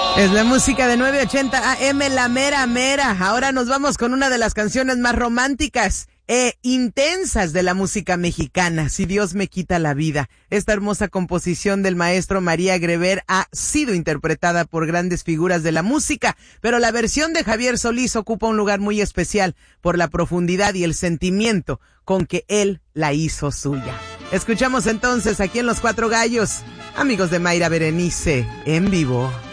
Es la música de 980 AM, la mera mera. Ahora nos vamos con una de las canciones más románticas e intensas de la música mexicana, Si Dios me quita la vida. Esta hermosa composición del maestro María Greber ha sido interpretada por grandes figuras de la música, pero la versión de Javier Solís ocupa un lugar muy especial por la profundidad y el sentimiento con que él la hizo suya. Escuchamos entonces aquí en Los Cuatro Gallos, amigos de Mayra Berenice, en vivo.